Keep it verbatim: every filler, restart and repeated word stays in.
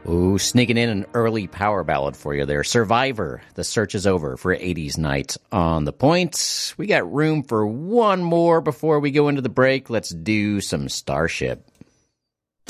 Ooh, sneaking in an early power ballad for you there. Survivor, The Search is Over for eighties Night on the Point. We got room for one more before we go into the break. Let's do some Starship.